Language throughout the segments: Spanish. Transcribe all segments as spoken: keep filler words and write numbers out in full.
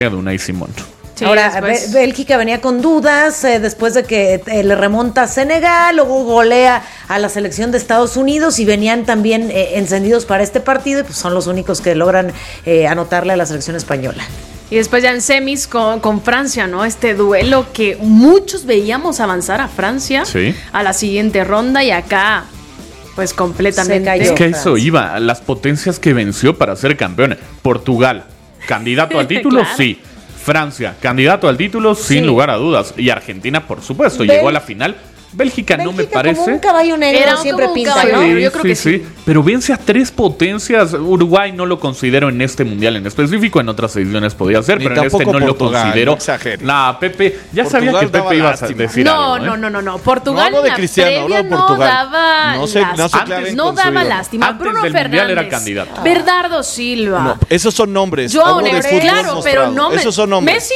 de Unai Simón. Sí, Ahora, después... Bélgica venía con dudas eh, después de que eh, le remonta a Senegal, luego golea a la selección de Estados Unidos y venían también eh, encendidos para este partido y pues son los únicos que logran eh, anotarle a la selección española. Y después ya en semis con, con Francia, ¿no? Este duelo que muchos veíamos avanzar a Francia sí. a la siguiente ronda y acá, pues completamente. cayó. Es que eso Francia. iba, las potencias que venció para ser campeón. Portugal, candidato al título, Claro. sí. Francia, candidato al título, sin Sí. lugar a dudas. Y Argentina, por supuesto, Bel- llegó a la final. Bélgica, no me Bélgica parece. como un caballo negro Era siempre como un pinta, caballo ¿no? negro. yo creo que sí. Pero vence a tres potencias. Uruguay no lo considero en este mundial en específico. En otras ediciones podía ser, Ni pero en este tampoco no Portugal, lo considero. no exagere. Nah, Pepe, ya Portugal sabía que daba Pepe iba a lástima. decir No, algo. ¿eh? no, no, no, no. Portugal No hablo de en la Cristiano, hablo previa de no Portugal. daba No se- no se lástima. claven No con su daba ídolo. lástima. Antes Bruno del Fernández. Mundial era candidato. Bernardo Silva. No, esos son nombres. Joao Hablo de Neves, fútbol claro, mostrado. pero no me... Esos son nombres. Messi,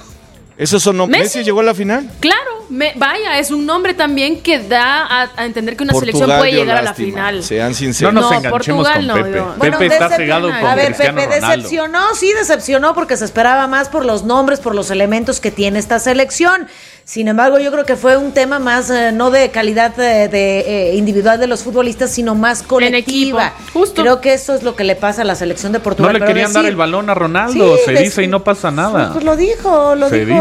Esos son nombres. Messi. Messi llegó a la final. claro, me- vaya, es un nombre también que da a, a entender que una Portugal selección puede dio llegar lástima, a la final. Sean No sinceros. nos No, enganchemos Portugal con no, Pepe. yo- Bueno, Pepe está decep- cegado con A ver, Cristiano Pepe Ronaldo. decepcionó, sí decepcionó porque se esperaba más por los nombres, por los elementos que tiene esta selección. Sin embargo, yo creo que fue un tema más, eh, no de calidad eh, de, eh, individual de los futbolistas, sino más colectiva. equipo, justo. Creo que eso es lo que le pasa a la selección de No Portugal. le pero querían dar decir- el balón a Ronaldo. Sí, se des- dice y no pasa nada. Pues lo dijo, lo Se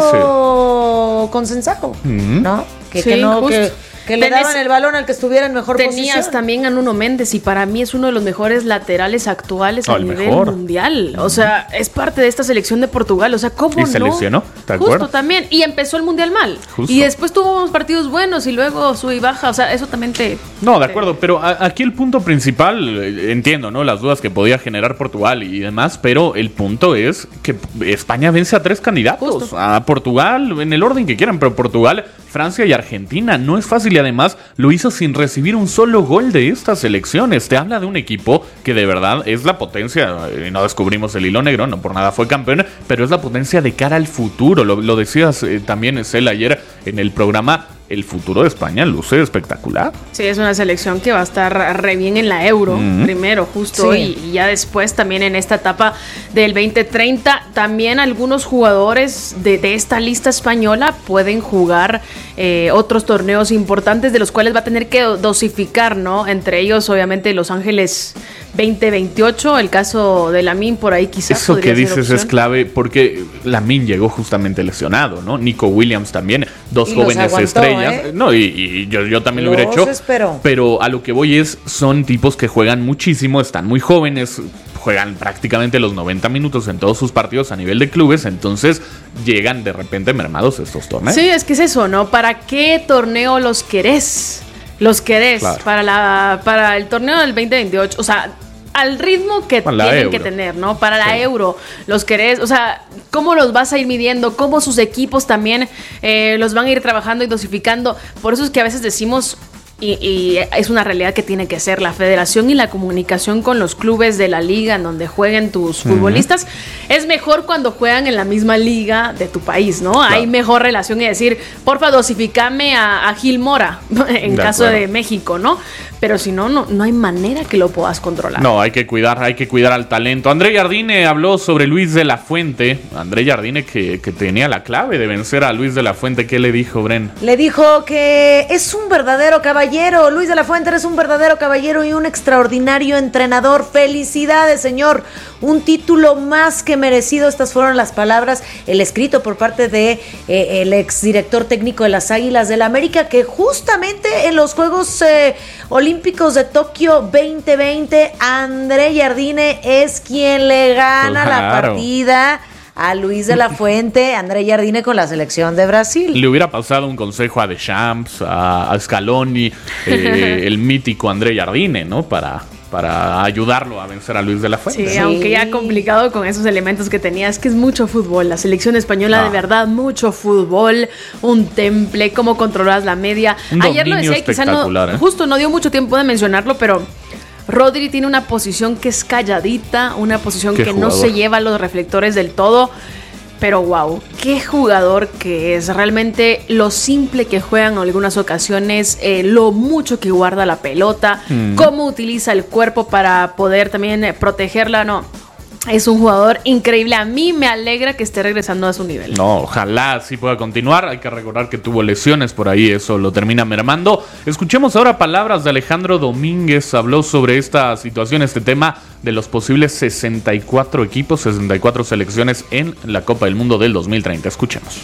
dijo con Sensajo, ¿no? Que, Sí, que no, justo. que, que le Tenés- daban el balón al que estuviera en mejor Tenías posición. también a Nuno Méndez y para mí es uno de los mejores laterales actuales No, a el nivel mejor. mundial. O sea, es parte de esta selección de Portugal. O sea, ¿cómo Y no? se lesionó, ¿te Justo acuerdas? también. Y empezó el mundial mal. Justo. Y después tuvo unos partidos buenos y luego sube y baja. O sea, eso también te... No, de acuerdo, pero a- aquí el punto principal, eh, entiendo, ¿no? Las dudas que podía generar Portugal y demás, pero el punto es que España vence a tres candidatos. Justo. A Portugal, en el orden que quieran, pero Portugal, Francia y Argentina. No es fácil y además lo hizo sin recibir un solo gol de estas elecciones. Te habla de un equipo que de verdad es la potencia, eh, no descubrimos el hilo negro, no por nada fue campeón, pero es la potencia de cara al futuro. Lo, lo decías eh, también, Cel, ayer en el programa. El futuro de España luce espectacular. Sí, es una selección que va a estar re bien en la Euro, Mm. primero, justo, Sí. y, y ya después también en esta etapa del veinte treinta, también algunos jugadores de, de esta lista española pueden jugar eh, otros torneos importantes de los cuales va a tener que dosificar, ¿no? Entre ellos, obviamente, Los Ángeles veinte veintiocho, el caso de Lamine por ahí quizás Eso podría que ser dices opción. es clave porque Lamine llegó justamente lesionado, ¿no? Nico Williams también, dos Y los jóvenes aguantó, estrellas. ¿eh? No, y, y yo, yo también lo hubiera Los hecho. esperó. Pero a lo que voy es, son tipos que juegan muchísimo, están muy jóvenes, juegan prácticamente los noventa minutos en todos sus partidos a nivel de clubes, entonces llegan de repente mermados estos torneos. Sí, es que es eso, ¿no? ¿Para qué torneo los querés? Los querés Claro. para la para el torneo del veinte veintiocho, o sea, al ritmo que Para la tienen Euro. que tener, ¿no? Para la Sí. Euro, los querés, o sea, ¿cómo los vas a ir midiendo? ¿Cómo sus equipos también eh, los van a ir trabajando y dosificando? Por eso es que a veces decimos... Y, y es una realidad que tiene que ser la federación y la comunicación con los clubes de la liga en donde jueguen tus futbolistas. Es mejor cuando juegan en la misma liga de tu país, ¿no? Claro. Hay mejor relación y decir, porfa, dosificame a, a Gil Mora, en De caso acuerdo. de México, ¿no? Pero si no, no, no hay manera que lo puedas controlar. No, hay que cuidar, hay que cuidar al talento. André Jardine habló sobre Luis de la Fuente. André Jardine que, que tenía la clave de vencer a Luis de la Fuente. ¿Qué le dijo, Bren? Le dijo que es un verdadero caballero. Luis de la Fuente, eres un verdadero caballero y un extraordinario entrenador. Felicidades, señor. Un título más que merecido. Estas fueron las palabras, el escrito por parte de eh, el exdirector técnico de las Águilas del América, que justamente en los Juegos eh, Olímpicos de Tokio veinte veinte, André Jardine es quien le gana la Claro. partida a Luis de la Fuente, André Jardine con la selección de Brasil. Le hubiera pasado un consejo a Deschamps, a, a Scaloni, eh, el mítico André Jardine, ¿no? Para, para ayudarlo a vencer a Luis de la Fuente. Sí, Sí. aunque ya complicado con esos elementos que tenía, es que es mucho fútbol. La selección española, Ah. de verdad, mucho fútbol, un temple, cómo controlas la media. Un Ayer lo dominio decía y quizá no, espectacular, ¿eh? justo no dio mucho tiempo de mencionarlo, pero Rodri tiene una posición que es calladita, una posición Qué que no jugador. se lleva los reflectores del todo. Pero wow, qué jugador que es. Realmente lo simple que juegan en algunas ocasiones, eh, lo mucho que guarda la pelota, Mm. cómo utiliza el cuerpo para poder también eh, protegerla, no. Es un jugador increíble. A mí me alegra que esté regresando a su nivel. No, ojalá sí pueda continuar. Hay que recordar que tuvo lesiones por ahí, eso lo termina mermando. Escuchemos ahora palabras de Alejandro Domínguez. Habló sobre esta situación, este tema de los posibles sesenta y cuatro equipos, sesenta y cuatro selecciones en la Copa del Mundo del dos mil treinta. Escuchemos.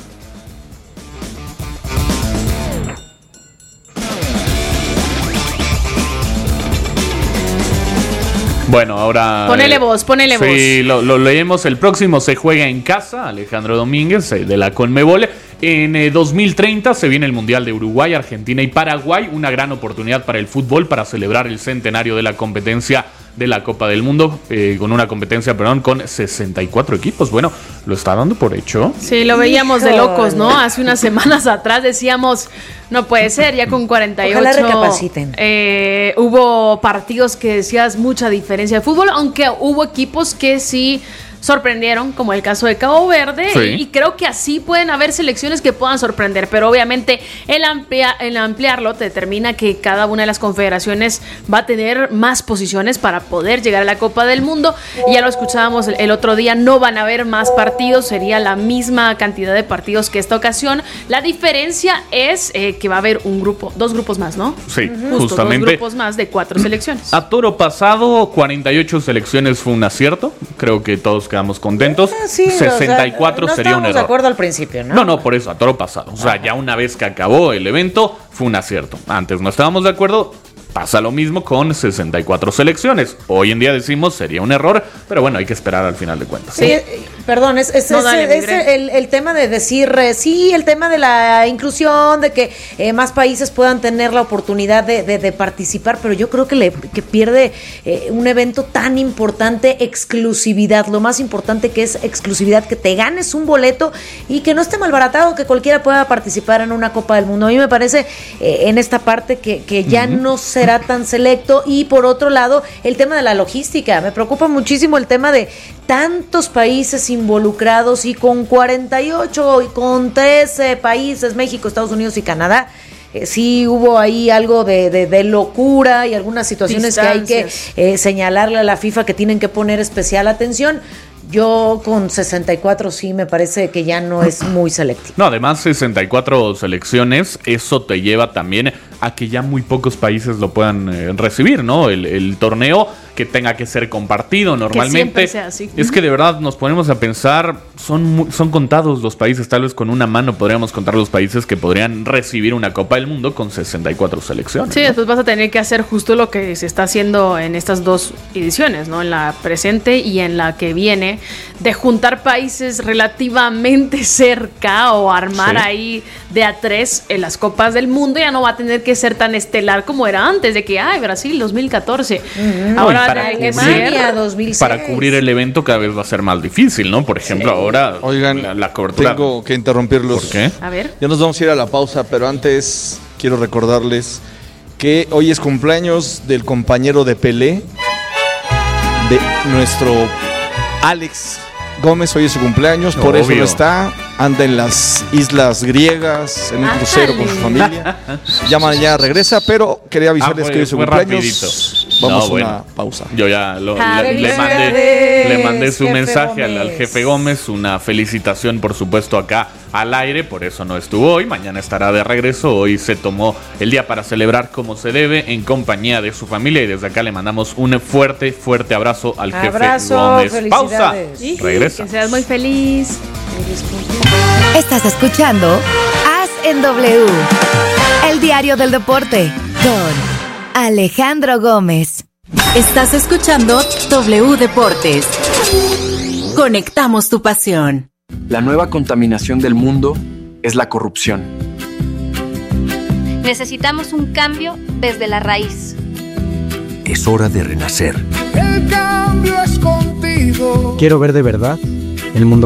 Bueno, ahora... Ponele voz, ponele voz. Sí, lo, lo leemos. El próximo se juega en casa, Alejandro Domínguez, eh, de la Conmebol. En eh, dos mil treinta se viene el Mundial de Uruguay, Argentina y Paraguay. Una gran oportunidad para el fútbol para celebrar el centenario de la competencia de la Copa del Mundo, eh, con una competencia, perdón, con sesenta y cuatro equipos. Bueno, lo está dando por hecho. Sí, lo veíamos de locos, ¿no? Hace unas semanas atrás decíamos, no puede ser, ya con cuarenta y ocho. Ojalá recapaciten. Eh, hubo partidos que decías mucha diferencia de fútbol, aunque hubo equipos que sí sorprendieron, como el caso de Cabo Verde, sí. y, y creo que así pueden haber selecciones que puedan sorprender, pero obviamente el, amplia, el ampliarlo te determina que cada una de las confederaciones va a tener más posiciones para poder llegar a la Copa del Mundo. Y ya lo escuchábamos el, el otro día, no van a haber más partidos, sería la misma cantidad de partidos que esta ocasión. La diferencia es eh, que va a haber un grupo, dos grupos más, ¿no? Sí, Justo, justamente. Dos grupos más de cuatro selecciones. A toro pasado, cuarenta y ocho selecciones fue un acierto. Creo que todos quedamos contentos. Ah, sí, sesenta y cuatro o sea, no sería un error. de acuerdo al principio, ¿no? No, no, por eso, a toro pasado. O sea, Ajá. ya una vez que acabó el evento, fue un acierto. Antes no estábamos de acuerdo. Pasa lo mismo con sesenta y cuatro selecciones. Hoy en día decimos sería un error, pero bueno, hay que esperar al final de cuentas. Sí, perdón, es, es, no, es, dale, es el, el tema de decir, eh, sí, el tema de la inclusión, de que eh, más países puedan tener la oportunidad de, de, de participar, pero yo creo que, le, que pierde eh, un evento tan importante, exclusividad. Lo más importante que es exclusividad, que te ganes un boleto y que no esté malbaratado, que cualquiera pueda participar en una Copa del Mundo. A mí me parece eh, en esta parte que, que ya uh-huh. no se tan selecto. Y por otro lado, el tema de la logística. Me preocupa muchísimo el tema de tantos países involucrados y con cuarenta y ocho y con trece países, México, Estados Unidos y Canadá. Eh, sí hubo ahí algo de, de, de locura y algunas situaciones que hay que eh, señalarle a la FIFA que tienen que poner especial atención. Yo con sesenta y cuatro sí me parece que ya no es muy selectivo. No, además sesenta y cuatro selecciones, eso te lleva también a que ya muy pocos países lo puedan eh, recibir, ¿no? El, el torneo que tenga que ser compartido normalmente. Que sea así. Es que de verdad nos ponemos a pensar, son, son contados los países, tal vez con una mano podríamos contar los países que podrían recibir una Copa del Mundo con sesenta y cuatro selecciones. Sí, ¿no? después vas a tener que hacer justo lo que se está haciendo en estas dos ediciones, ¿no? En la presente y en la que viene, de juntar países relativamente cerca o armar sí. ahí de a tres en las Copas del Mundo. Ya no va a tener que ser tan estelar como era antes, de que, ay, Brasil dos mil catorce. Uh-huh. Ahora no, para, que cubrir, ser, dos mil seis. Para cubrir el evento cada vez va a ser más difícil, ¿no? Por ejemplo, sí. ahora Oigan, la, la cobertura. Tengo que interrumpirlos. ¿Por qué? A ver. Ya nos vamos a ir a la pausa, pero antes quiero recordarles que hoy es cumpleaños del compañero de Pelé, de nuestro Alex Gómez. Hoy es su cumpleaños, por Obvio. eso no está. Anda en las islas griegas, en un Ándale. crucero con su familia. Ya mañana regresa, pero quería avisarles ah, fue, que hoy es su fue cumpleaños. Rapidito. Vamos no, a bueno. una pausa. Yo ya lo, le, le, le, mandé, le mandé su jefe mensaje al, al Gómez. jefe Gómez. Una felicitación, por supuesto, acá al aire. Por eso no estuvo hoy. Mañana estará de regreso. Hoy se tomó el día para celebrar como se debe, en compañía de su familia. Y desde acá le mandamos un fuerte, fuerte abrazo al abrazo, jefe Gómez. Pausa. Sí, Regresa. Que seas muy feliz. Estás escuchando As en W, el diario del deporte, con Alejandro Gómez. Estás escuchando W Deportes. Conectamos tu pasión. La nueva contaminación del mundo es la corrupción. Necesitamos un cambio desde la raíz. Es hora de renacer. El cambio es contigo. Quiero ver de verdad el mundo